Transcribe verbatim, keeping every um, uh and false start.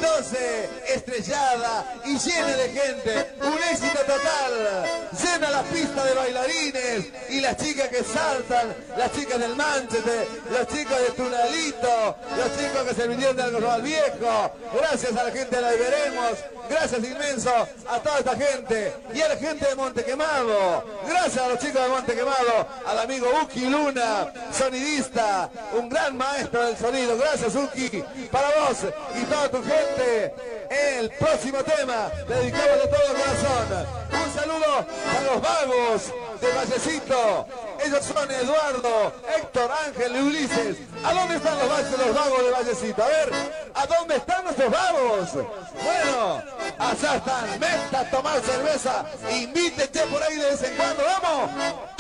doce, estrellada y llena de gente. Un éxito total. Llena la pista de bailarines y las chicas que saltan, las chicas del Manchester, los chicos de Tunalito, los chicos que se vinieron de Algo al Viejo. Gracias a la gente de la Veremos. Gracias inmenso a toda esta gente y a la gente de Monte Quemado. Gracias a los chicos de Monte Quemado, al amigo Uki Luna, sonidista, un gran maestro del sonido. Gracias Uki, para vos y toda tu gente. El próximo tema dedicado de todo corazón. Un saludo a los vagos de Vallecito. Ellos son Eduardo, Héctor, Ángel y Ulises. ¿A dónde están los, los vagos de Vallecito? A ver, ¿a dónde están nuestros vagos? Bueno, allá están. Vente a tomar cerveza. Invítense por ahí de vez en cuando. ¡Vamos!